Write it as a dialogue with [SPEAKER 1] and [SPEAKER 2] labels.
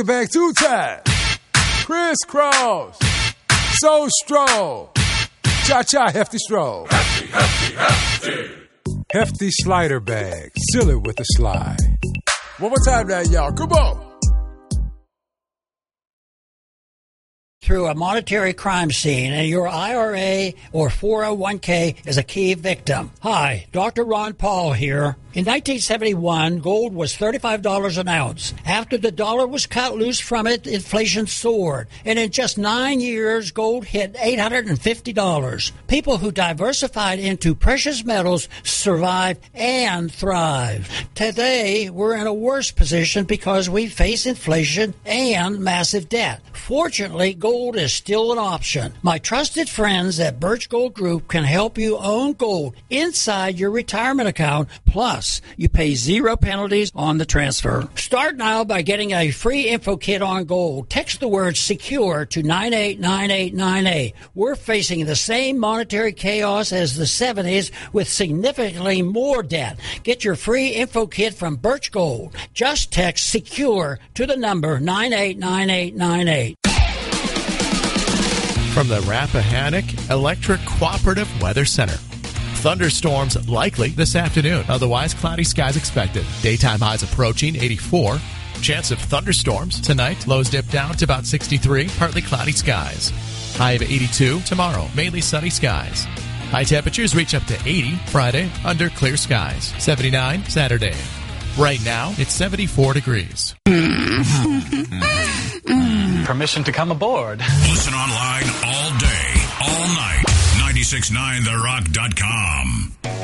[SPEAKER 1] Back 2 times. Crisscross. So stroll. Cha-cha, hefty stroll.
[SPEAKER 2] Hefty, hefty, hefty.
[SPEAKER 1] Hefty slider bag. Seal it with a slide. One more time now, y'all. Come on.
[SPEAKER 3] Through a monetary crime scene, and your IRA or 401k is a key victim. Hi, Dr. Ron Paul here. In 1971, gold was $35 an ounce. After the dollar was cut loose from it, inflation soared. And in just 9 years, gold hit $850. People who diversified into precious metals survived and thrived. Today, we're in a worse position because we face inflation and massive debt. Fortunately, gold is still an option. My trusted friends at Birch Gold Group can help you own gold inside your retirement account. Plus, you pay 0 penalties on the transfer. Start now by getting a free info kit on gold. Text the word SECURE to 989898. We're facing the same monetary chaos as the 70s with significantly more debt. Get your free info kit from Birch Gold. Just text SECURE to the number 989898.
[SPEAKER 4] From the Rappahannock Electric Cooperative Weather Center. Thunderstorms likely this afternoon. Otherwise, cloudy skies expected. Daytime highs approaching 84. Chance of thunderstorms tonight. Lows dip down to about 63. Partly cloudy skies. High of 82 tomorrow. Mainly sunny skies. High temperatures reach up to 80 Friday under clear skies. 79 Saturday. Right now, it's 74 degrees.
[SPEAKER 5] Permission to come aboard.
[SPEAKER 2] Listen online all day, all night. 969therock.com.